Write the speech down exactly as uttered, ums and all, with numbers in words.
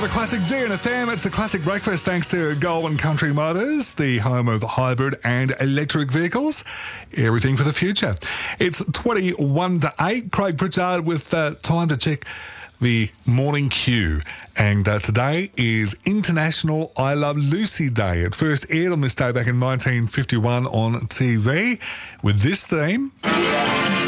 a classic D and a Tham. It's the classic breakfast thanks to Goldwyn Country Motors, the home of hybrid and electric vehicles. Everything for the future. It's twenty-one to eight. Craig Pritchard with uh, time to check the morning queue. And uh, today is International I Love Lucy Day. It first aired on this day back in nineteen fifty-one on T V with this theme.